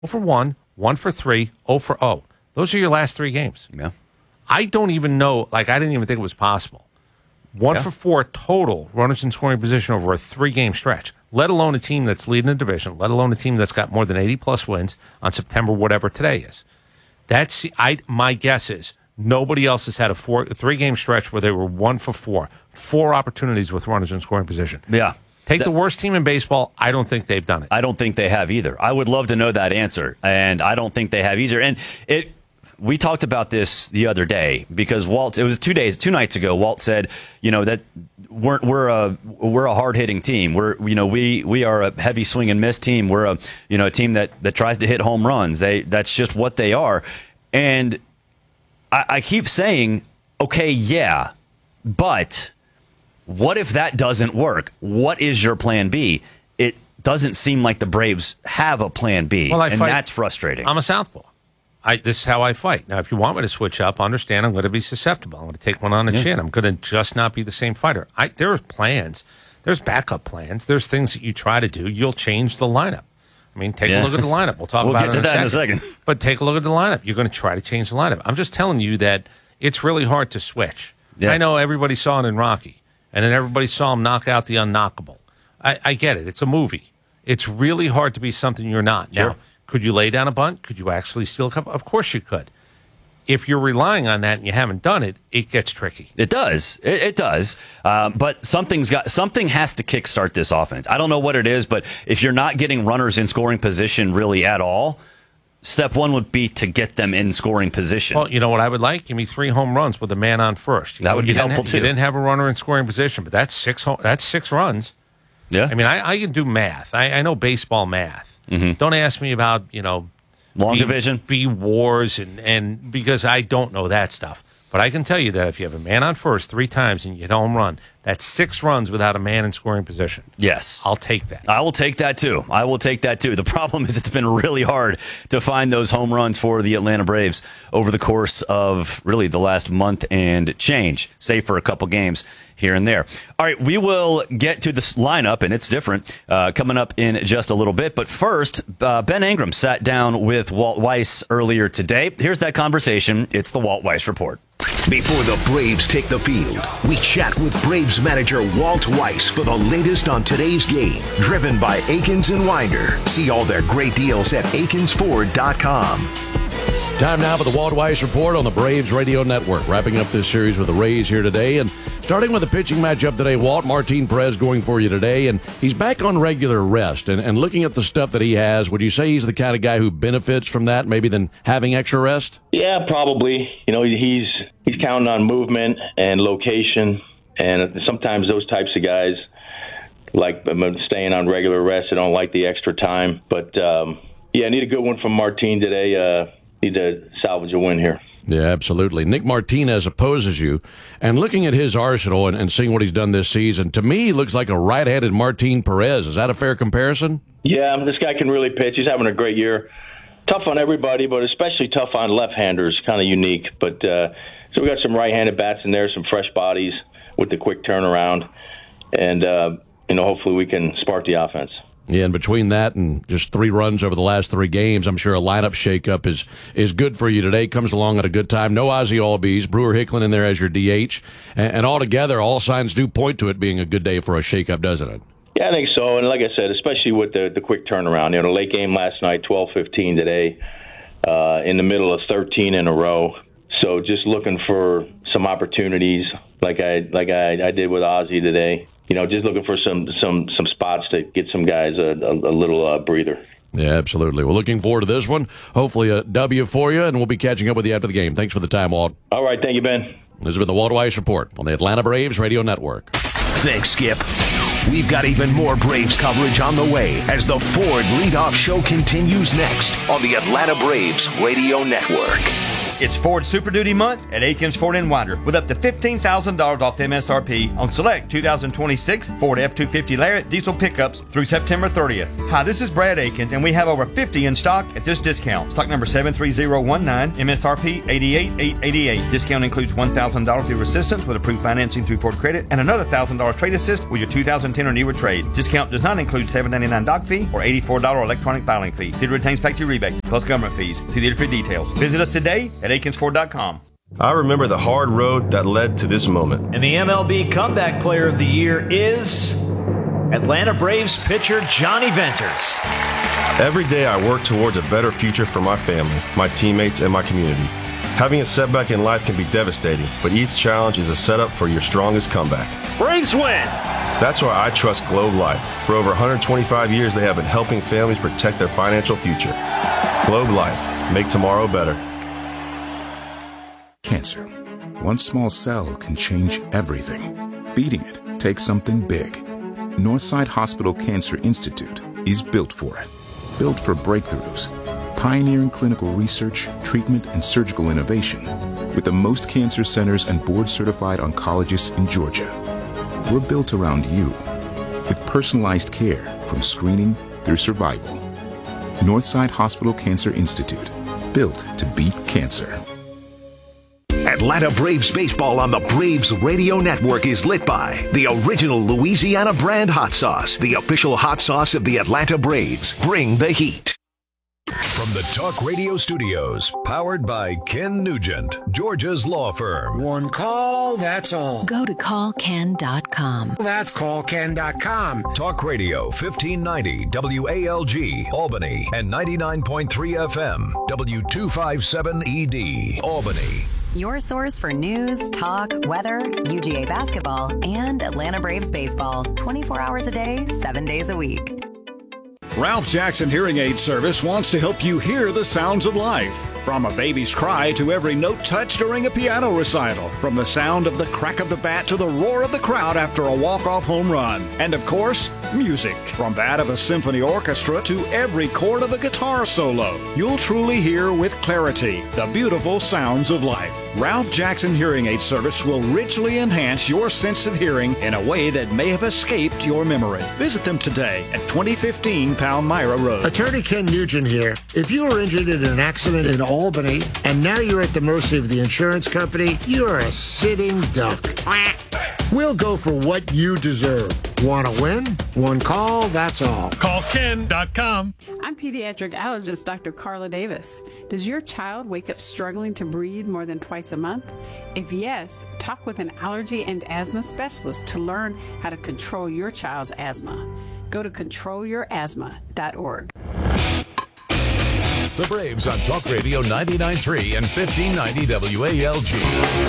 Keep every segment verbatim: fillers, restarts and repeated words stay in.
oh for one, one for three, oh for oh. Those are your last three games. Yeah. I don't even know, like, I didn't even think it was possible. One yeah. for four total runners in scoring position over a three-game stretch, let alone a team that's leading the division, let alone a team that's got more than eighty-plus wins on September, whatever today is. That's I. My guess is nobody else has had a four, a three-game stretch where they were one for four. Four opportunities with runners in scoring position. Yeah. Take that, the worst team in baseball. I don't think they've done it. I don't think they have either. I would love to know that answer, and I don't think they have either. And it. We talked about this the other day because Walt. It was two days, two nights ago. Walt said, "You know that we're we're a we're a hard hitting team. We're you know we we are a heavy swing and miss team. We're a you know a team that, that tries to hit home runs. They that's just what they are." And I, I keep saying, "Okay, yeah, but what if that doesn't work? What is your plan B?" It doesn't seem like the Braves have a plan B, well, I and fight, that's frustrating. I'm a southpaw. I, this is how I fight. Now, if you want me to switch up, understand I'm going to be susceptible. I'm going to take one on the yeah. chin. I'm going to just not be the same fighter. I, there are plans. There's backup plans. There's things that you try to do. You'll change the lineup. I mean, take yeah. a look at the lineup. We'll talk we'll about get it to in, that a second. in a second. But take a look at the lineup. You're going to try to change the lineup. I'm just telling you that it's really hard to switch. Yeah. I know everybody saw it in Rocky, and then everybody saw him knock out the unknockable. I, I get it. It's a movie. It's really hard to be something you're not. Sure. Now, could you lay down a bunt? Could you actually steal a couple? Of course you could. If you're relying on that and you haven't done it, it gets tricky. It does. It, it does. Uh, but something's got something has to kickstart this offense. I don't know what it is, but if you're not getting runners in scoring position really at all, step one would be to get them in scoring position. Well, you know what I would like? Give me three home runs with a man on first. You that know, would be you helpful didn't, too. You didn't have a runner in scoring position, but that's six. Home, that's six runs. Yeah. I mean, I, I can do math. I, I know baseball math. Mm-hmm. Don't ask me about, you know, long B, division, B wars, and, and because I don't know that stuff. But I can tell you that if you have a man on first three times and you hit a home run, that's six runs without a man in scoring position. Yes. I'll take that. I will take that too. I will take that too. The problem is it's been really hard to find those home runs for the Atlanta Braves over the course of really the last month and change, save for a couple games here and there. All right, we will get to this lineup, and it's different, uh, coming up in just a little bit. But first, uh, Ben Ingram sat down with Walt Weiss earlier today. Here's that conversation. It's the Walt Weiss Report. Before the Braves take the field, we chat with Braves manager Walt Weiss for the latest on today's game. Driven by Akins and Winder. See all their great deals at akins ford dot com. Time now for the Walt Weiss Report on the Braves Radio Network. Wrapping up this series with the Rays here today. And starting with the pitching matchup today, Walt, Martin Perez going for you today. And he's back on regular rest. And, and looking at the stuff that he has, would you say he's the kind of guy who benefits from that, maybe than having extra rest? Yeah, probably. You know, he's he's counting on movement and location. And sometimes those types of guys, like staying on regular rest, they don't like the extra time. But, um, yeah, I need a good one from Martin today. Uh, need to salvage a win here. Yeah, absolutely. Nick Martinez opposes you. And looking at his arsenal and, and seeing what he's done this season, to me, he looks like a right-handed Martin Perez. Is that a fair comparison? Yeah, this guy can really pitch. He's having a great year. Tough on everybody, but especially tough on left-handers. Kind of unique. But uh, so we got some right-handed bats in there, some fresh bodies with the quick turnaround. And, uh, you know, hopefully we can spark the offense. Yeah, and between that and just three runs over the last three games, I'm sure a lineup shakeup is is good for you today. Comes along at a good time. No Ozzie Albies, Brewer Hicklin in there as your D H. And, and altogether, all signs do point to it being a good day for a shakeup, doesn't it? Yeah, I think so. And like I said, especially with the, the quick turnaround. You know, the late game last night, twelve fifteen today, uh, in the middle of thirteen in a row. So just looking for some opportunities like I like I, I did with Ozzie today. You know, just looking for some some some spots to get some guys a, a, a little uh, breather. Yeah, absolutely. We're looking forward to this one. Hopefully a W for you, and we'll be catching up with you after the game. Thanks for the time, Walt. All right, thank you, Ben. This has been the Walt Weiss Report on the Atlanta Braves Radio Network. Thanks, Skip. We've got even more Braves coverage on the way as the Ford Leadoff Show continues next on the Atlanta Braves Radio Network. It's Ford Super Duty month at Aikens Ford in Winder with up to fifteen thousand dollars off M S R P on select two thousand twenty-six Ford F two fifty Lariat diesel pickups through September thirtieth. Hi, this is Brad Aikens, and we have over fifty in stock at this discount. Stock number seven three zero one nine, M S R P eighty-eight thousand eight hundred eighty-eight. Discount includes one thousand dollars through assistance with approved financing through Ford Credit and another one thousand dollars trade assist with your two thousand ten or newer trade. Discount does not include seven ninety-nine doc fee or eighty-four dollars electronic filing fee. It retains factory rebates plus government fees. See the for details. Visit us today at Aikens Ford dot com. I remember the hard road that led to this moment. And the M L B Comeback Player of the Year is Atlanta Braves pitcher Johnny Venters. Every day I work towards a better future for my family, my teammates, and my community. Having a setback in life can be devastating, but each challenge is a setup for your strongest comeback. Braves win! That's why I trust Globe Life. For over one hundred twenty-five years, they have been helping families protect their financial future. Globe Life. Make tomorrow better. Cancer. One small cell can change everything. Beating it takes something big. Northside Hospital Cancer Institute is built for it. Built for breakthroughs. Pioneering clinical research, treatment, and surgical innovation with the most cancer centers and board-certified oncologists in Georgia. We're built around you with personalized care from screening through survival. Northside Hospital Cancer Institute, built to beat cancer. Atlanta Braves baseball on the Braves Radio Network is lit by the original Louisiana brand hot sauce, the official hot sauce of the Atlanta Braves. Bring the heat. From the Talk Radio Studios, powered by Ken Nugent, Georgia's law firm. One call, that's all. Go to call ken dot com. That's call ken dot com. Talk Radio fifteen ninety W A L G, Albany, and ninety-nine point three F M, W two fifty-seven E D, Albany. Your source for news, talk, weather, U G A basketball, and Atlanta Braves baseball. twenty-four hours a day, seven days a week. Ralph Jackson Hearing Aid Service wants to help you hear the sounds of life. From a baby's cry to every note touched during a piano recital. From the sound of the crack of the bat to the roar of the crowd after a walk-off home run. And of course, music. From that of a symphony orchestra to every chord of a guitar solo. You'll truly hear with clarity the beautiful sounds of life. Ralph Jackson Hearing Aid Service will richly enhance your sense of hearing in a way that may have escaped your memory. Visit them today at twenty fifteen Palmyra Road. Attorney Ken Nugent here. If you were injured in an accident in Albany and now you're at the mercy of the insurance company, you're a sitting duck. We'll go for what you deserve. Want to win? One call, that's all. call ken dot com. I'm pediatric allergist Doctor Carla Davis. Does your child wake up struggling to breathe more than twice a month? If yes, talk with an allergy and asthma specialist to learn how to control your child's asthma. Go to control your asthma dot org. The Braves on Talk Radio ninety-nine point three and fifteen ninety W A L G.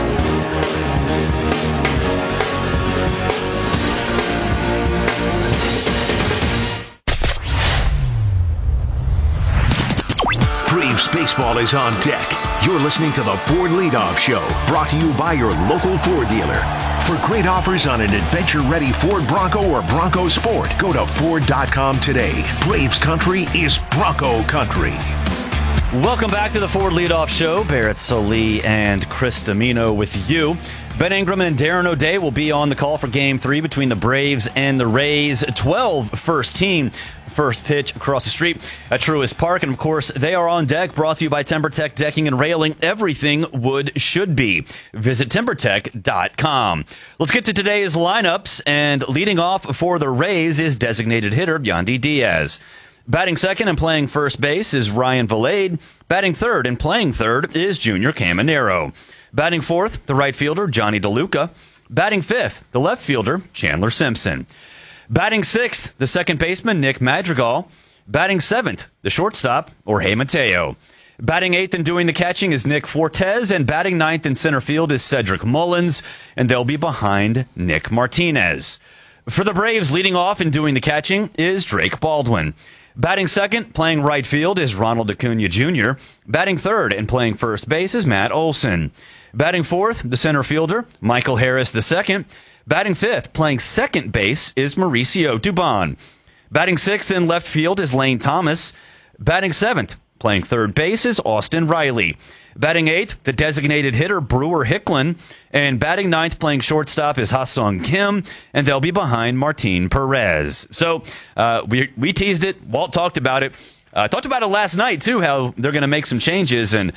Braves baseball is on deck. You're listening to the Ford Leadoff Show, brought to you by your local Ford dealer. For great offers on an adventure-ready Ford Bronco or Bronco Sport, go to Ford dot com today. Braves country is Bronco country. Welcome back to the Ford Leadoff Show. Barrett Solie and Chris Domino with you. Ben Ingram and Darren O'Day will be on the call for Game three between the Braves and the Rays. twelve first team. First pitch across the street at Truist Park. And, of course, they are on deck, brought to you by TimberTech Decking and Railing. Everything wood should be. Visit timber tech dot com. Let's get to today's lineups. And leading off for the Rays is designated hitter Yandy Diaz. Batting second and playing first base is Ryan Valade. Batting third and playing third is Junior Caminero. Batting fourth, the right fielder, Johnny DeLuca. Batting fifth, the left fielder, Chandler Simpson. Batting sixth, the second baseman, Nick Madrigal. Batting seventh, the shortstop, Jorge Mateo. Batting eighth and doing the catching is Nick Fortes, and batting ninth in center field is Cedric Mullins, and they'll be behind Nick Martinez. For the Braves, leading off and doing the catching is Drake Baldwin. Batting second, playing right field, is Ronald Acuna Junior Batting third and playing first base is Matt Olson. Batting fourth, the center fielder, Michael Harris the second. Batting fifth, playing second base, is Mauricio Dubon. Batting sixth in left field is Lane Thomas. Batting seventh, Playing third base is Austin Riley. Batting eighth, the designated hitter Brewer Hicklin. And batting ninth, playing shortstop, is Ha-Sung Kim. And they'll be behind Martin Perez. So uh, we, we teased it. Walt talked about it. Uh, talked about it last night, too, how they're going to make some changes. And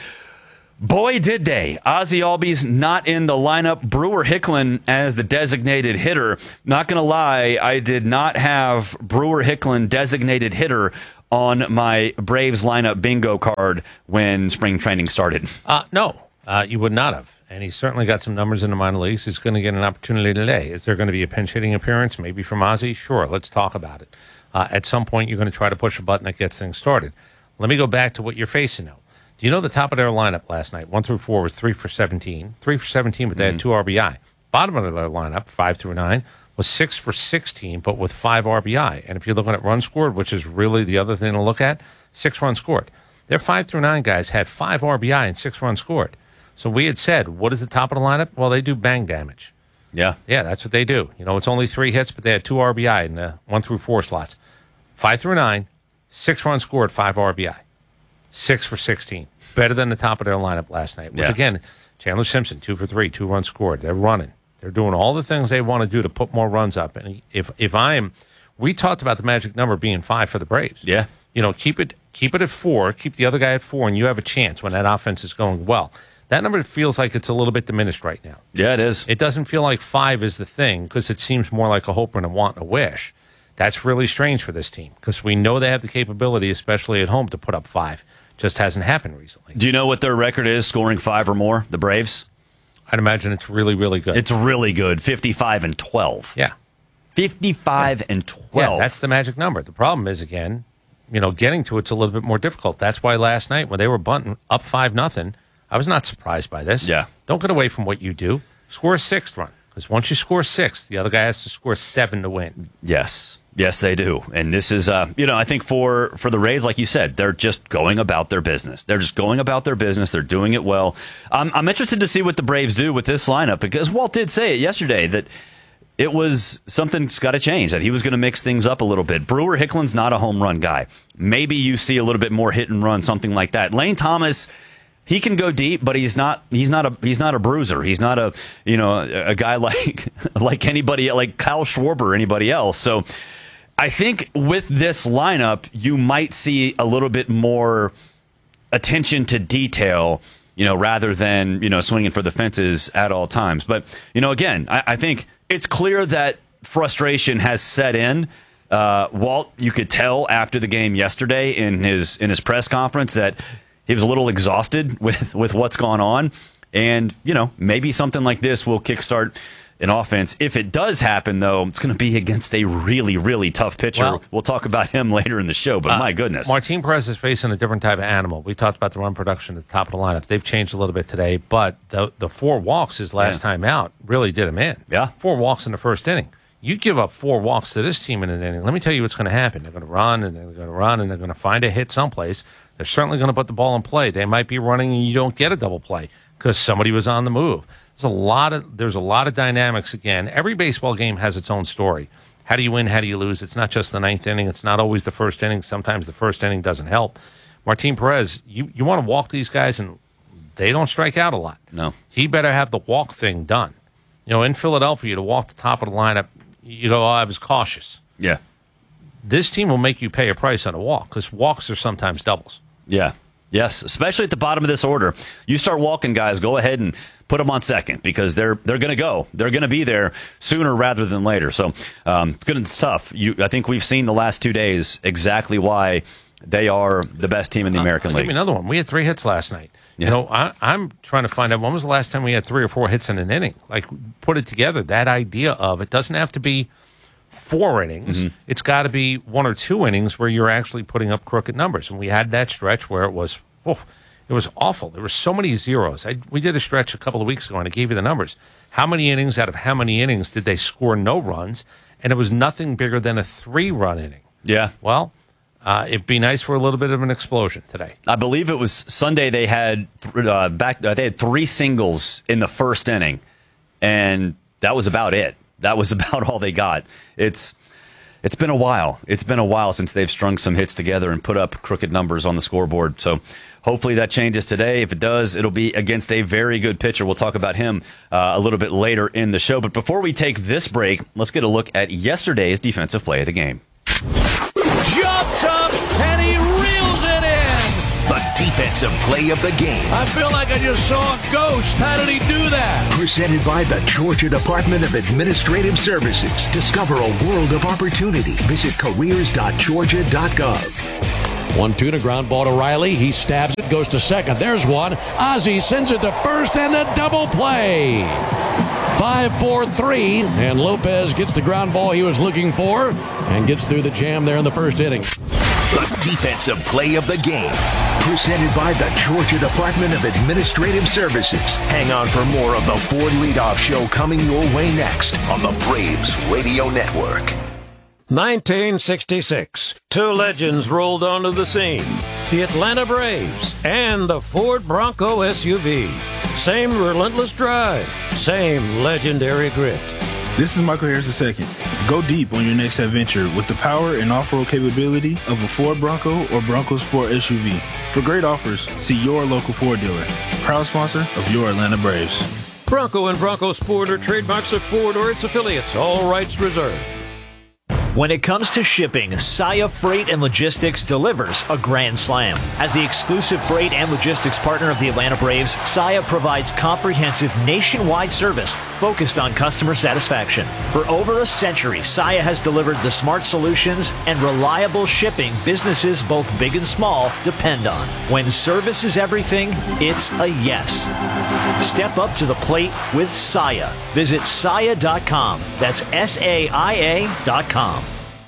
boy, did they. Ozzie Albies not in the lineup. Brewer Hicklin as the designated hitter. Not going to lie, I did not have Brewer Hicklin designated hitter on my Braves lineup bingo card when spring training started. Uh, no, uh, you would not have. And he's certainly got some numbers in the minor leagues. He's going to get an opportunity today. Is there going to be a pinch hitting appearance, maybe from Ozzie? Sure, let's talk about it. Uh, at some point, you're going to try to push a button that gets things started. Let me go back to what you're facing now. Do you know the top of their lineup last night, one through four, was three for seventeen. Three for seventeen, but they Mm-hmm. had two R B I. Bottom of their lineup, five through nine, was six for sixteen, but with five R B I. And if you're looking at runs scored, which is really the other thing to look at, six runs scored. Their five through nine guys had five R B I and six runs scored. So we had said, what is the top of the lineup? Well, they do bang damage. Yeah. Yeah, that's what they do. You know, it's only three hits, but they had two R B I in the one through four slots. Five through nine, six runs scored, five R B I. Six for sixteen. Better than the top of their lineup last night. Which, Yeah. again, Chandler Simpson, two for three, two runs scored. They're running. They're doing all the things they want to do to put more runs up. And if if I'm, we talked about the magic number being five for the Braves. Yeah. You know, keep it keep it at four, keep the other guy at four, and you have a chance when that offense is going well. That number feels like it's a little bit diminished right now. Yeah, it is. It doesn't feel like five is the thing because it seems more like a hope and a want and a wish. That's really strange for this team because we know they have the capability, especially at home, to put up five. Just hasn't happened recently. Do you know what their record is scoring five or more, the Braves? I'd imagine it's really, really good. It's really good, fifty-five and twelve. Yeah. fifty-five yeah. and twelve. Yeah, that's the magic number. The problem is, again, you know, getting to it's a little bit more difficult. That's why last night when they were bunting up five nothing, I was not surprised by this. Yeah. Don't get away from what you do. Score a sixth run. Because once you score six, the other guy has to score seven to win. Yes. Yes, they do. And this is, uh, you know, I think for, for the Rays, like you said, they're just going about their business. They're just going about their business. They're doing it well. Um, I'm interested to see what the Braves do with this lineup because Walt did say it yesterday that it was something's got to change, that he was going to mix things up a little bit. Brewer Hicklin's not a home run guy. Maybe you see a little bit more hit and run, something like that. Lane Thomas, he can go deep, but he's not. He's not a. He's not a bruiser. He's not a. You know, a, a guy like like anybody like Kyle Schwarber or anybody else. So, I think with this lineup, you might see a little bit more attention to detail. You know, rather than you know swinging for the fences at all times. But you know, again, I, I think it's clear that frustration has set in. Uh, Walt, you could tell after the game yesterday in his in his press conference that he was a little exhausted with, with what's gone on. And, you know, maybe something like this will kickstart an offense. If it does happen, though, it's going to be against a really, really tough pitcher. Well, we'll talk about him later in the show, but uh, my goodness. Martin Perez is facing a different type of animal. We talked about the run production at the top of the lineup. They've changed a little bit today, but the the four walks his last Yeah. time out really did him in. Yeah. Four walks in the first inning. You give up four walks to this team in an inning, let me tell you what's going to happen. They're going to run, and they're going to run, and they're going to find a hit someplace. They're certainly going to put the ball in play. They might be running, and you don't get a double play because somebody was on the move. There's a lot of there's a lot of dynamics. Again, every baseball game has its own story. How do you win? How do you lose? It's not just the ninth inning. It's not always the first inning. Sometimes the first inning doesn't help. Martin Perez, you, you want to walk these guys, and they don't strike out a lot. No. He better have the walk thing done. You know, in Philadelphia, to walk the top of the lineup, you go, oh, I was cautious. Yeah. This team will make you pay a price on a walk because walks are sometimes doubles. Yeah. Yes, especially at the bottom of this order. You start walking guys, go ahead and put them on second because they're they're going to go. They're going to be there sooner rather than later. So um, it's good and it's tough. You, I think we've seen the last two days exactly why they are the best team in the American I'll League. Give me another one. We had three hits last night. Yeah. You know, I, I'm trying to find out when was the last time we had three or four hits in an inning. Like, put it together. That idea of it doesn't have to be four innings. Mm-hmm. It's got to be one or two innings where you're actually putting up crooked numbers. And we had that stretch where it was, oh, it was awful. There were so many zeros. I, we did a stretch a couple of weeks ago, and I gave you the numbers. How many innings out of how many innings did they score no runs? And it was nothing bigger than a three-run inning. Yeah. Well, uh, it'd be nice for a little bit of an explosion today. I believe it was Sunday. They had uh, back. Uh, they had three singles in the first inning, and that was about it. That was about all they got. It's it's been a while. It's been a while since they've strung some hits together and put up crooked numbers on the scoreboard. So hopefully that changes today. If it does, it'll be against a very good pitcher. We'll talk about him uh, a little bit later in the show. But before we take this break, let's get a look at yesterday's defensive play of the game. Jumps up and he reels it in. The defensive play of the game. I feel like I just saw a ghost. How did he do that? Presented by the Georgia Department of Administrative Services. Discover a world of opportunity. Visit careers dot georgia dot gov. One two to ground ball to Riley. He stabs it, goes to second. There's one. Ozzie sends it to first and a double play. five four three, and Lopez gets the ground ball he was looking for and gets through the jam there in the first inning. The defensive play of the game. Presented by the Georgia Department of Administrative Services. Hang on for more of the Ford Leadoff Show coming your way next on the Braves Radio Network. nineteen sixty-six. Two legends rolled onto the scene. The Atlanta Braves and the Ford Bronco S U V. Same relentless drive. Same legendary grit. This is Michael Harris the second. Go deep on your next adventure with the power and off-road capability of a Ford Bronco or Bronco Sport S U V. For great offers, see your local Ford dealer. Proud sponsor of your Atlanta Braves. Bronco and Bronco Sport are trademarks of Ford or its affiliates. All rights reserved. When it comes to shipping, Saia Freight and Logistics delivers a grand slam. As the exclusive freight and logistics partner of the Atlanta Braves, Saia provides comprehensive nationwide service focused on customer satisfaction. For over a century, Saia has delivered the smart solutions and reliable shipping businesses both big and small depend on. When service is everything, it's a yes. Step up to the plate with Saia. Visit saia dot com. That's S A I A dot com.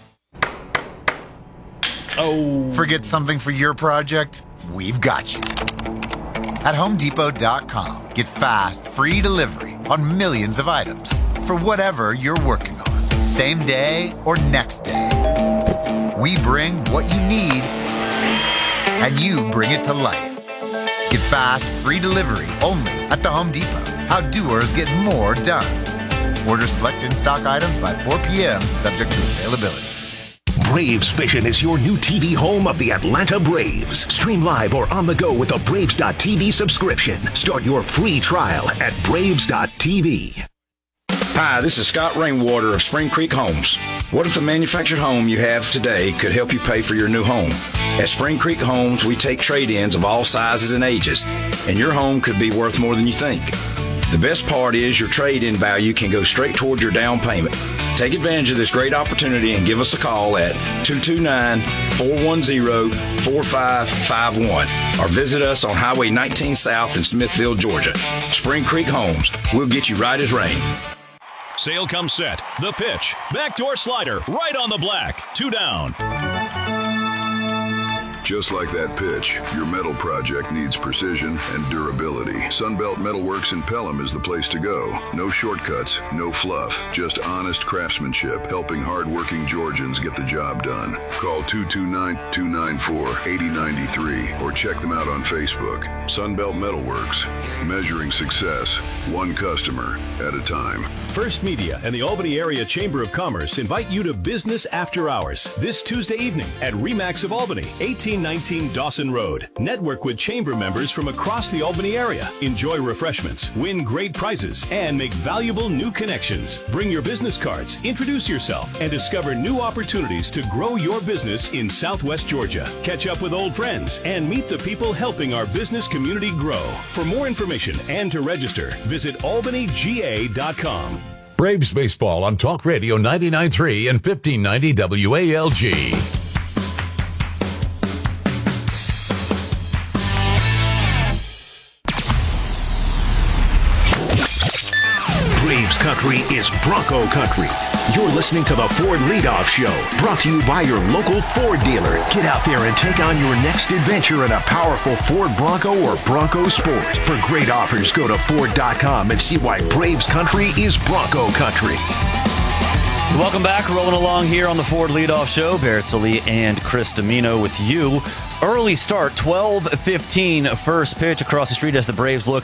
Oh. Forget something for your project? We've got you. At home depot dot com, get fast, free delivery on millions of items for whatever you're working on, same day or next day. We bring what you need, and you bring it to life. Get fast, free delivery only at the Home Depot. How doers get more done. Order select in-stock items by four p.m., subject to availability. Braves Vision is your new T V home of the Atlanta Braves. Stream live or on the go with a Braves dot T V subscription. Start your free trial at Braves dot T V. Hi, this is Scott Rainwater of Spring Creek Homes. What if the manufactured home you have today could help you pay for your new home? At Spring Creek Homes, we take trade-ins of all sizes and ages, and your home could be worth more than you think. The best part is your trade-in value can go straight toward your down payment. Take advantage of this great opportunity and give us a call at two two nine, four one zero, four five five one or visit us on Highway nineteen South in Smithville, Georgia. Spring Creek Homes. We'll get you right as rain. Sale comes set. The pitch. Backdoor slider. Right on the black. Two down. Just like that pitch, your metal project needs precision and durability. Sunbelt Metalworks in Pelham is the place to go. No shortcuts, no fluff, just honest craftsmanship, helping hard-working Georgians get the job done. Call two two nine, two nine four, eight zero nine three or check them out on Facebook. Sunbelt Metalworks, measuring success, one customer at a time. First Media and the Albany Area Chamber of Commerce invite you to Business After Hours this Tuesday evening at Remax of Albany, eighteen nineteen Dawson Road. Network with chamber members from across the Albany area. Enjoy refreshments, win great prizes, and make valuable new connections. Bring your business cards, introduce yourself, and discover new opportunities to grow your business in Southwest Georgia. Catch up with old friends and meet the people helping our business community grow. For more information and to register, visit albany g a dot com. Braves baseball on Talk Radio ninety-nine point three and fifteen ninety W A L G. Braves country is Bronco country. You're listening to the Ford Leadoff Show, brought to you by your local Ford dealer. Get out there and take on your next adventure in a powerful Ford Bronco or Bronco Sport. For great offers, go to Ford dot com and see why Braves country is Bronco country. Welcome back. Rolling along here on the Ford Leadoff Show. Barrett Sully and Chris Domino with you. Early start, twelve fifteen, first pitch across the street as the Braves look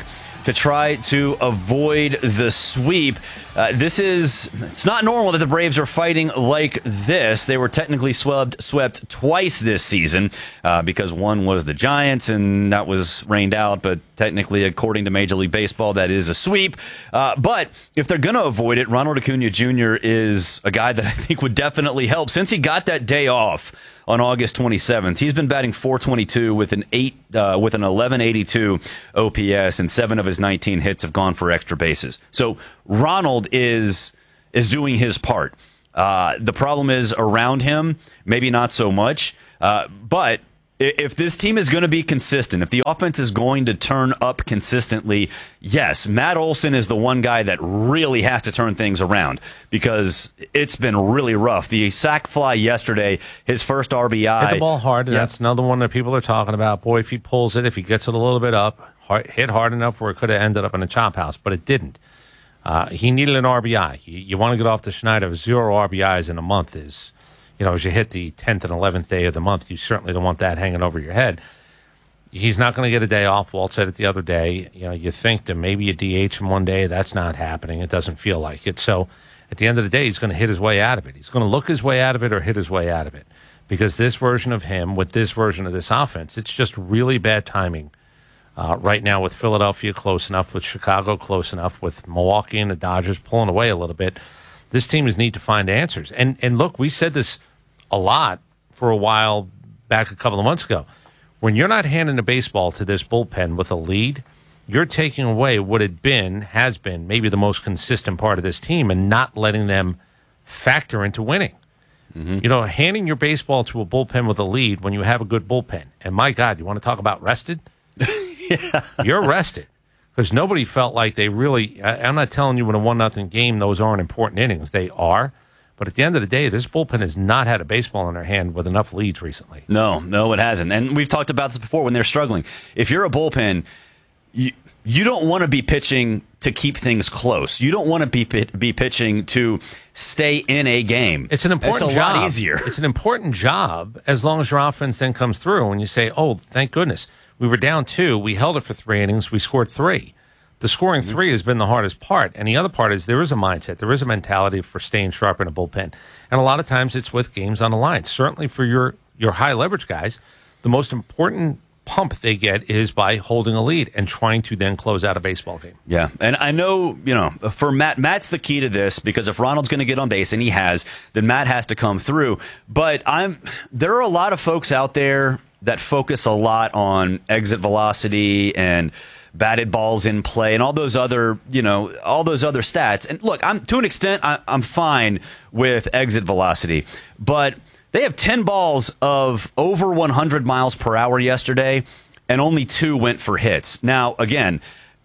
to try to avoid the sweep. Uh, this is, it's not normal that the Braves are fighting like this. They were technically swept, swept twice this season uh, because one was the Giants and that was rained out, but technically, according to Major League Baseball, that is a sweep. Uh, but if they're going to avoid it, Ronald Acuna Junior is a guy that I think would definitely help. Since he got that day off on August twenty-seventh, he's been batting four twenty-two with an eight uh, with an eleven eighty-two O P S, and seven of his nineteen hits have gone for extra bases. So Ronald is is doing his part. Uh, the problem is around him, maybe not so much, uh, but if this team is going to be consistent, if the offense is going to turn up consistently, yes, Matt Olson is the one guy that really has to turn things around because it's been really rough. The sac fly yesterday, his first R B I. Hit the ball hard. Yep. That's another one that people are talking about. Boy, if he pulls it, if he gets it a little bit up, hard, hit hard enough where it could have ended up in a chop house, but it didn't. Uh, he needed an R B I. You, you want to get off the schneid of zero R B Is in a month is... You know, as you hit the tenth and eleventh day of the month, you certainly don't want that hanging over your head. He's not going to get a day off. Walt said it the other day. You know, you think that maybe a D H in one day. That's not happening. It doesn't feel like it. So at the end of the day, he's going to hit his way out of it. He's going to look his way out of it or hit his way out of it. Because this version of him with this version of this offense, it's just really bad timing uh, right now with Philadelphia close enough, with Chicago close enough, with Milwaukee and the Dodgers pulling away a little bit. This team is need to find answers. And and look, we said this a lot for a while back a couple of months ago. When you're not handing the baseball to this bullpen with a lead, you're taking away what had been, has been, maybe the most consistent part of this team and not letting them factor into winning. Mm-hmm. You know, handing your baseball to a bullpen with a lead when you have a good bullpen. And my God, you want to talk about rested? Yeah. You're rested. Because nobody felt like they really, I, I'm not telling you in a one nothing game those aren't important innings. They are. But at the end of the day, this bullpen has not had a baseball in their hand with enough leads recently. No, no, it hasn't. And we've talked about this before when they're struggling. If you're a bullpen, you, you don't want to be pitching to keep things close. You don't want to be be pitching to stay in a game. It's an important it's a job. lot easier. It's an important job as long as your offense then comes through and you say, oh, thank goodness. We were down two. We held it for three innings. We scored three. The scoring three has been the hardest part. And the other part is there is a mindset. There is a mentality for staying sharp in a bullpen. And a lot of times it's with games on the line. Certainly for your, your high leverage guys, the most important pump they get is by holding a lead and trying to then close out a baseball game. Yeah, and I know, you know, for Matt, Matt's the key to this because if Ronald's going to get on base, and he has, then Matt has to come through. But I'm there are a lot of folks out there that focus a lot on exit velocity and batted balls in play and all those other, you know, all those other stats. And look, I'm to an extent, I, I'm fine with exit velocity, but they have ten balls of over one hundred miles per hour yesterday, and only two went for hits. Now, again,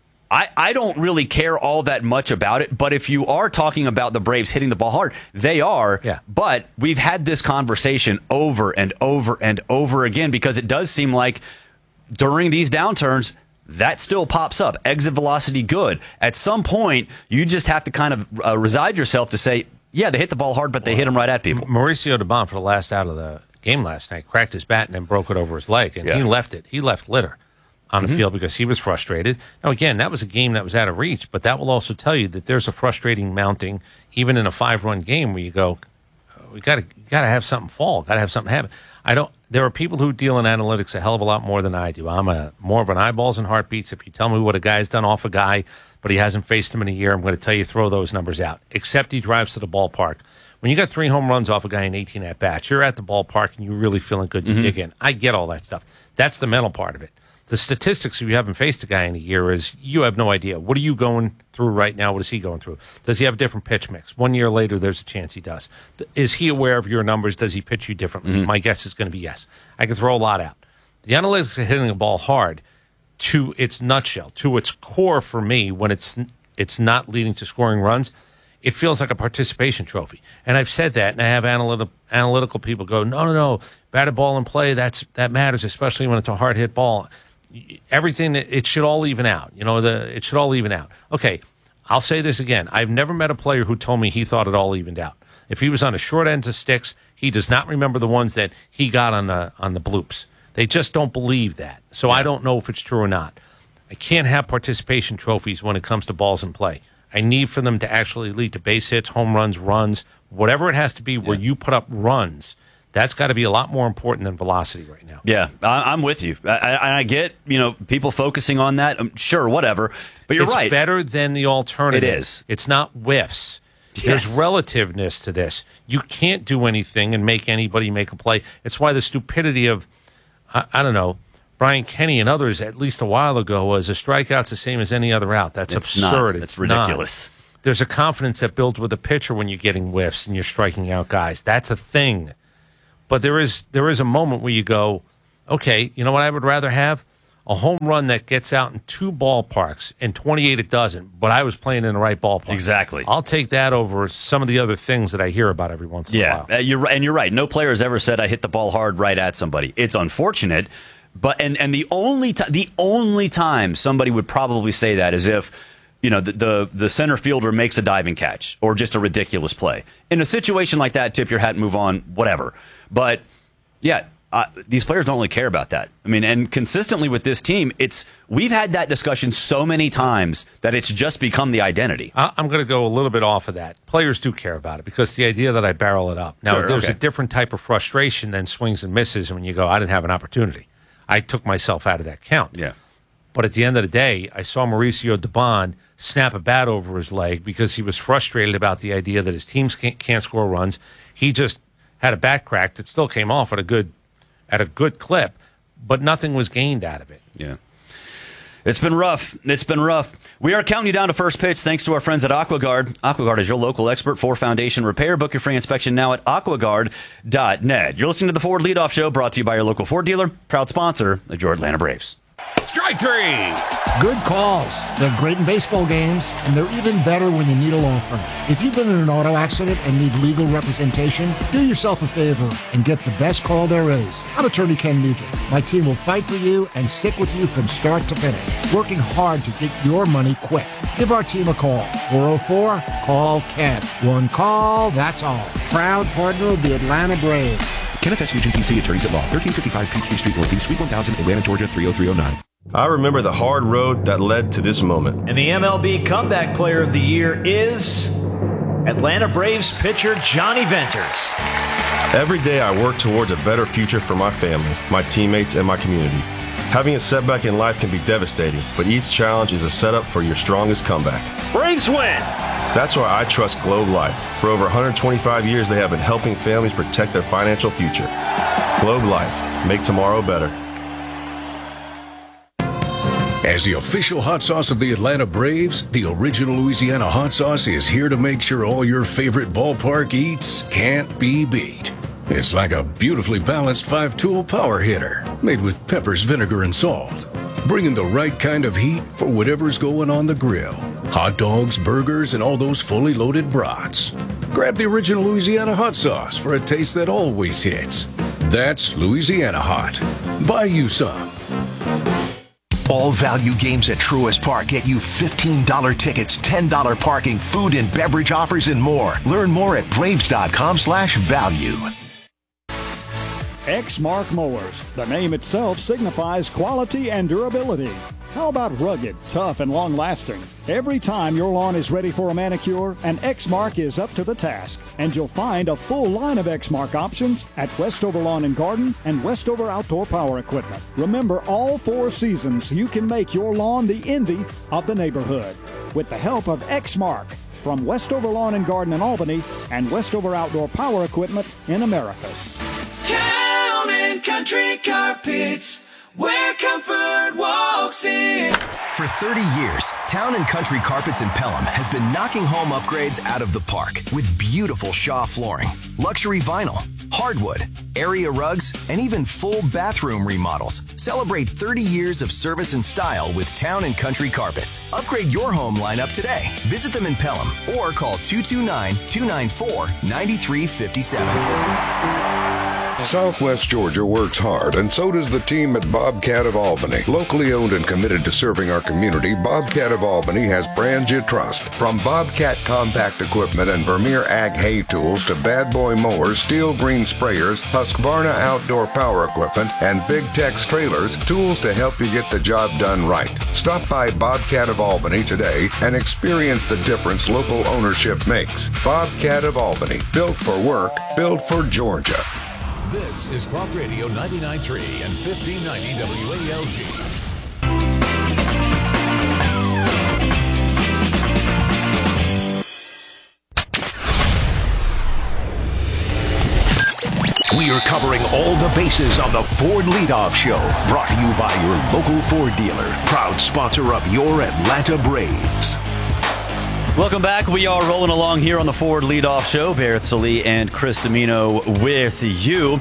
I, I don't really care all that much about it, but if you are talking about the Braves hitting the ball hard, they are. Yeah. But we've had this conversation over and over and over again because it does seem like during these downturns, that still pops up. Exit velocity good. At some point, you just have to kind of uh, reside yourself to say, yeah, they hit the ball hard, but they well, hit them right at people. Mauricio Dubon, for the last out of the game last night, cracked his bat and then broke it over his leg, and yeah. he left it. He left litter on the mm-hmm. field because he was frustrated. Now, again, that was a game that was out of reach, but that will also tell you that there's a frustrating mounting, even in a five-run game where you go, we got to got to have something fall, got to have something happen. I don't. There are people who deal in analytics a hell of a lot more than I do. I'm a more of an eyeballs and heartbeats. If you tell me what a guy's done off a guy, but he hasn't faced him in a year, I'm going to tell you throw those numbers out. Except he drives to the ballpark. When you got three home runs off a guy in eighteen at bats, you're at the ballpark and you're really feeling good. You mm-hmm. dig in. I get all that stuff. That's the mental part of it. The statistics, if you haven't faced a guy in a year, is you have no idea. What are you going through right now? What is he going through? Does he have a different pitch mix? One year later, there's a chance he does. Is he aware of your numbers? Does he pitch you differently? Mm-hmm. My guess is going to be yes. I can throw a lot out. The analytics of hitting a ball hard, to its nutshell, to its core for me, when it's it's not leading to scoring runs, it feels like a participation trophy. And I've said that, and I have analytical analytical people go, no, no, no, batted ball in play, that's that matters, especially when it's a hard hit ball. Everything, it should all even out. You know, the it should all even out. Okay, I'll say this again. I've never met a player who told me he thought it all evened out. If he was on the short ends of sticks, he does not remember the ones that he got on the on the bloops. They just don't believe that. So I don't know if it's true or not. I can't have participation trophies when it comes to balls in play. I need for them to actually lead to base hits, home runs, runs, whatever it has to be where you put up runs. That's got to be a lot more important than velocity right now. Yeah, I, I'm with you. I, I, I get, you know, people focusing on that. Um, sure, whatever. But you're it's right. It's better than the alternative. It is. It's not whiffs. Yes. There's relativeness to this. You can't do anything and make anybody make a play. It's why the stupidity of, I, I don't know, Brian Kenny and others at least a while ago was a strikeout's the same as any other out. That's it's absurd. Not. It's That's ridiculous. Not. There's a confidence that builds with a pitcher when you're getting whiffs and you're striking out guys. That's a thing. But there is there is a moment where you go, okay, you know what I would rather have? A home run that gets out in two ballparks, and twenty-eight it doesn't, but I was playing in the right ballpark. Exactly. I'll take that over some of the other things that I hear about every once in yeah, a while. Yeah, uh, you're, and you're right. No player has ever said I hit the ball hard right at somebody. It's unfortunate, but and, and the only t- the only time somebody would probably say that is if, you know, the, the the center fielder makes a diving catch or just a ridiculous play. In a situation like that, tip your hat and move on, whatever. But, yeah, uh, these players don't really care about that. I mean, and consistently with this team, it's we've had that discussion so many times that it's just become the identity. I, I'm going to go a little bit off of that. Players do care about it because the idea that I barrel it up. Now, Sure, there's okay. a different type of frustration than swings and misses when you go, I didn't have an opportunity. I took myself out of that count. Yeah. But at the end of the day, I saw Mauricio Dubon snap a bat over his leg because he was frustrated about the idea that his teams can't, can't score runs. He just had a bat crack that still came off at a good at a good clip, but nothing was gained out of it. Yeah. It's been rough. It's been rough. We are counting you down to first pitch thanks to our friends at AquaGuard. AquaGuard is your local expert for foundation repair. Book your free inspection now at aquaguard dot net. You're listening to the Ford Leadoff Show, brought to you by your local Ford dealer, proud sponsor of your Atlanta Braves. Strike three. Good calls. They're great in baseball games, and they're even better when you need a law firm. If you've been in an auto accident and need legal representation, do yourself a favor and get the best call there is. I'm attorney Ken Nugent. My team will fight for you and stick with you from start to finish, working hard to get your money quick. Give our team a call. four oh four, call Ken. One call, that's all. Proud partner of the Atlanta Braves. Kenneth S. Nugent, P C, Attorneys at Law, thirteen fifty-five Peachtree Street Northeast, Suite one thousand, Atlanta, Georgia, three oh three oh nine. I remember the hard road that led to this moment. And the M L B Comeback Player of the Year is Atlanta Braves pitcher Johnny Venters. Every day I work towards a better future for my family, my teammates, and my community. Having a setback in life can be devastating, but each challenge is a setup for your strongest comeback. Braves win! That's why I trust Globe Life. For over one hundred twenty-five years, they have been helping families protect their financial future. Globe Life. Make tomorrow better. As the official hot sauce of the Atlanta Braves, the original Louisiana hot sauce is here to make sure all your favorite ballpark eats can't be beat. It's like a beautifully balanced five-tool power hitter made with peppers, vinegar, and salt, bringing the right kind of heat for whatever's going on the grill. Hot dogs, burgers, and all those fully loaded brats. Grab the original Louisiana hot sauce for a taste that always hits. That's Louisiana Hot. Buy you some. All value games at Truist Park get you fifteen dollars tickets, ten dollars parking, food and beverage offers, and more. Learn more at braves.com slash value. Exmark Mowers. The name itself signifies quality and durability. How about rugged, tough, and long-lasting? Every time your lawn is ready for a manicure, an Exmark is up to the task. And you'll find a full line of Exmark options at Westover Lawn and Garden and Westover Outdoor Power Equipment. Remember, all four seasons, you can make your lawn the envy of the neighborhood with the help of Exmark from Westover Lawn and Garden in Albany and Westover Outdoor Power Equipment in Americus. Town and Country Carpets, where comfort walks in. For thirty years, Town and Country Carpets in Pelham has been knocking home upgrades out of the park with beautiful Shaw flooring, luxury vinyl, hardwood, area rugs, and even full bathroom remodels. Celebrate thirty years of service and style with Town and Country Carpets. Upgrade your home lineup today. Visit them in Pelham or call two two nine, two nine four, nine three five seven. Southwest Georgia works hard, and so does the team at Bobcat of Albany. Locally owned and committed to serving our community, Bobcat of Albany has brands you trust. From Bobcat compact equipment and Vermeer Ag hay tools to Bad Boy mowers, Steel Green sprayers, Husqvarna outdoor power equipment, and Big Tex trailers, tools to help you get the job done right. Stop by Bobcat of Albany today and experience the difference local ownership makes. Bobcat of Albany, built for work, built for Georgia. This is Talk Radio ninety-nine point three and fifteen ninety W A L G. We are covering all the bases on the Ford Leadoff Show. Brought to you by your local Ford dealer. Proud sponsor of your Atlanta Braves. Welcome back. We are rolling along here on the Ford Leadoff Show. Barrett Sallee and Chris Domino with you.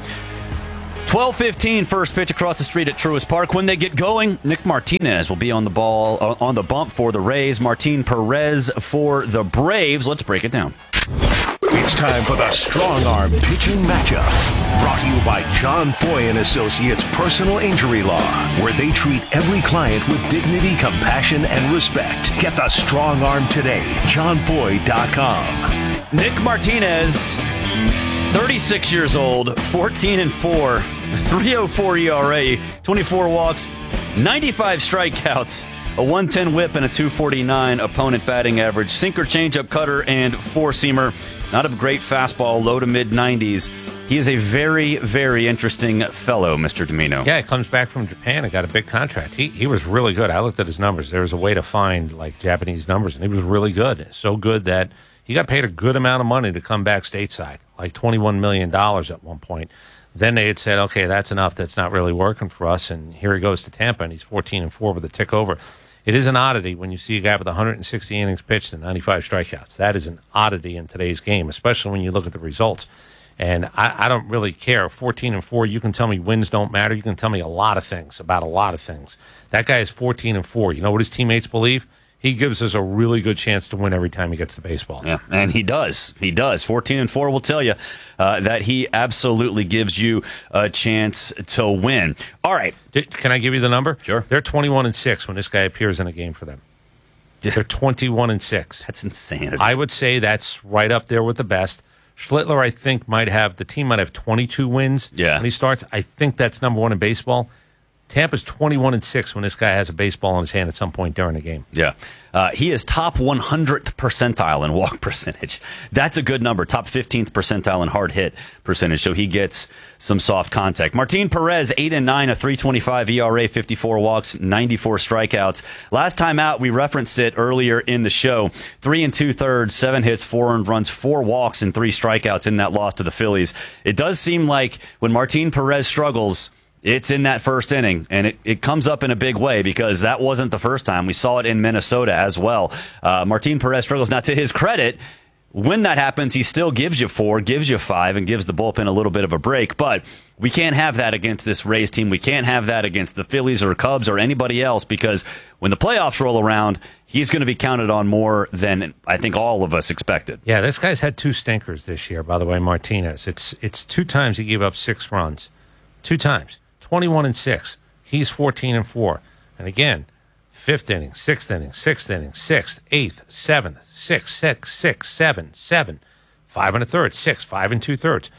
twelve fifteen, first pitch across the street at Truist Park. When they get going, Nick Martinez will be on the ball, uh, on the bump for the Rays. Martin Perez for the Braves. Let's break it down. It's time for the Strong Arm Pitching Matchup. Brought to you by John Foy and Associates Personal Injury Law, where they treat every client with dignity, compassion, and respect. Get the Strong Arm today. john foy dot com. Nick Martinez, thirty-six years old, fourteen and four, three oh four E R A, twenty-four walks, ninety-five strikeouts, a one ten whip, and a two forty-nine opponent batting average. Sinker, changeup, cutter, and four-seamer. Not a great fastball, low to mid nineties. He is a very, very interesting fellow, Mister Domino. Yeah, he comes back from Japan and got a big contract. He he was really good. I looked at his numbers. There was a way to find like Japanese numbers, and he was really good. So good that he got paid a good amount of money to come back stateside, like twenty-one million dollars at one point. Then they had said, okay, that's enough. That's not really working for us. And here he goes to Tampa, and he's fourteen and four with a tick over. It is an oddity when you see a guy with one hundred sixty innings pitched and ninety-five strikeouts. That is an oddity in today's game, especially when you look at the results. And I, I don't really care. fourteen and four, you can tell me wins don't matter. You can tell me a lot of things about a lot of things. That guy is fourteen and four. You know what his teammates believe? He gives us a really good chance to win every time he gets the baseball. Yeah, and he does. He does. fourteen and four will tell you uh, that he absolutely gives you a chance to win. All right. Can I give you the number? Sure. They're twenty-one and six when this guy appears in a game for them. They're twenty-one and six. That's insanity. I would say that's right up there with the best. Schlittler, I think, might have, the team might have twenty-two wins yeah. when he starts. I think that's number one in baseball. Tampa's twenty-one and six when this guy has a baseball in his hand at some point during the game. Yeah. Uh, he is top one hundredth percentile in walk percentage. That's a good number. Top fifteenth percentile in hard hit percentage. So he gets some soft contact. Martin Perez, eight and nine, a three twenty-five E R A, fifty-four walks, ninety-four strikeouts. Last time out, we referenced it earlier in the show. Three and two thirds, seven hits, four earned runs, four walks, and three strikeouts in that loss to the Phillies. It does seem like when Martin Perez struggles, it's in that first inning, and it, it comes up in a big way because that wasn't the first time. We saw it in Minnesota as well. Uh, Martin Perez struggles. Now, to his credit, when that happens, he still gives you four, gives you five, and gives the bullpen a little bit of a break. But we can't have that against this Rays team. We can't have that against the Phillies or Cubs or anybody else because when the playoffs roll around, he's going to be counted on more than I think all of us expected. Yeah, this guy's had two stinkers this year, by the way, Martinez. It's, it's two times he gave up six runs. Two times. twenty-one and six. He's fourteen and four. And again, fifth inning, sixth inning, sixth inning, sixth, eighth, seventh, sixth, six, six, seven, seven, five and a third, six, five and two thirds.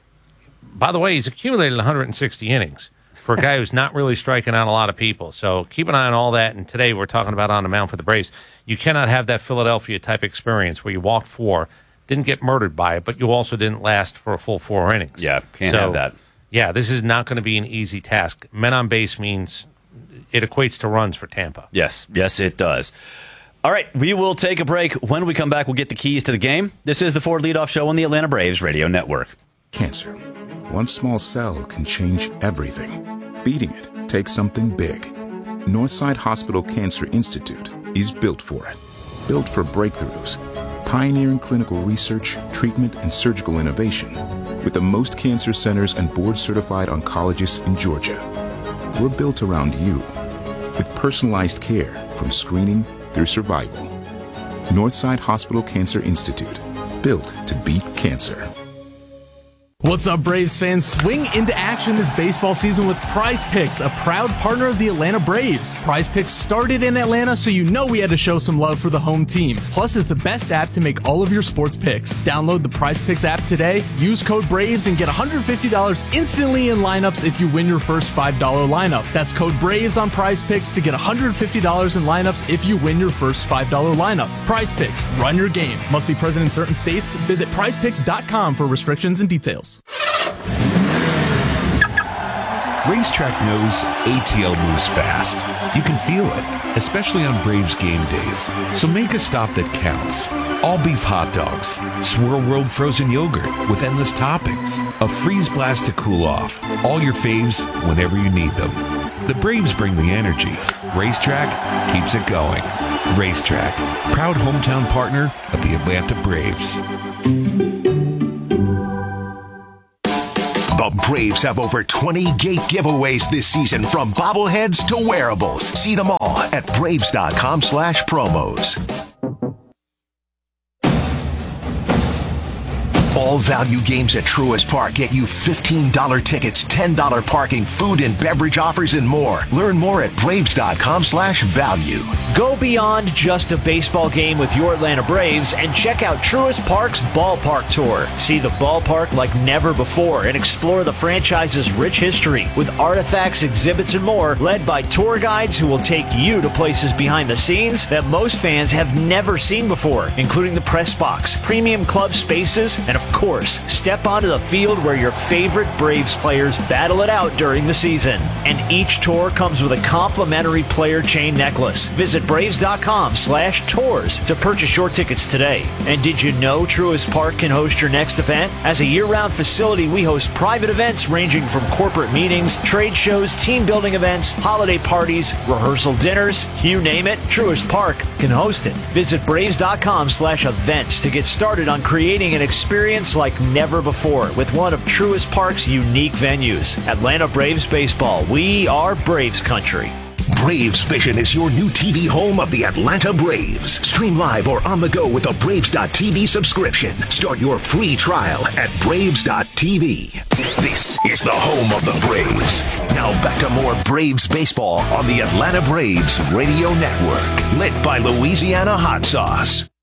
By the way, he's accumulated one hundred sixty innings for a guy who's not really striking out a lot of people. So keep an eye on all that. And today we're talking about on the mound for the Braves. You cannot have that Philadelphia type experience where you walked four, didn't get murdered by it, but you also didn't last for a full four innings. Yeah, can't so, have that. Yeah, this is not going to be an easy task. Men on base means it equates to runs for Tampa. Yes, yes, it does. All right, we will take a break. When we come back, we'll get the keys to the game. This is the Ford Leadoff Show on the Atlanta Braves Radio Network. Cancer. One small cell can change everything. Beating it takes something big. Northside Hospital Cancer Institute is built for it. Built for breakthroughs, pioneering clinical research, treatment, and surgical innovation, with the most cancer centers and board-certified oncologists in Georgia. We're built around you, with personalized care from screening through survival. Northside Hospital Cancer Institute, built to beat cancer. What's up, Braves fans? Swing into action this baseball season with Prize Picks, a proud partner of the Atlanta Braves. Prize Picks started in Atlanta, so you know we had to show some love for the home team. Plus, it's the best app to make all of your sports picks. Download the Prize Picks app today, use code BRAVES, and get one hundred fifty dollars instantly in lineups if you win your first five dollars lineup. That's code BRAVES on Prize Picks to get one hundred fifty dollars in lineups if you win your first five dollars lineup. Prize Picks, run your game. Must be present in certain states. Visit prize picks dot com for restrictions and details. Racetrack knows A T L moves fast. You can feel it, especially on Braves game days. So make a stop that counts. All beef hot dogs, Swirl World frozen yogurt with endless toppings, a freeze blast to cool off. All your faves whenever you need them. The Braves bring the energy. Racetrack keeps it going. Racetrack, proud hometown partner of the Atlanta Braves. The Braves have over twenty gate giveaways this season, from bobbleheads to wearables. See them all at braves dot com slash promos. All value games at Truist Park get you fifteen dollars tickets, ten dollars parking, food and beverage offers, and more. Learn more at braves dot com slash value. Go beyond just a baseball game with your Atlanta Braves and check out Truist Park's Ballpark Tour. See the ballpark like never before and explore the franchise's rich history with artifacts, exhibits, and more, led by tour guides who will take you to places behind the scenes that most fans have never seen before, including the press box, premium club spaces, and of course, step onto the field where your favorite Braves players battle it out during the season. And each tour comes with a complimentary player chain necklace. Visit braves dot com slash tours to purchase your tickets today. And did you know Truist Park can host your next event? As a year-round facility, we host private events ranging from corporate meetings, trade shows, team building events, holiday parties, rehearsal dinners, you name it, Truist Park can host it. Visit braves dot com slash events to get started on creating an experience like never before with one of Truist Park's unique venues. Atlanta Braves baseball. We are Braves country. Braves Vision is your new T V home of the Atlanta Braves. Stream live or on the go with a Braves dot T V subscription. Start your free trial at braves dot T V. This is the home of the Braves. Now back to more Braves baseball on the Atlanta Braves Radio Network. Lit by Louisiana Hot Sauce.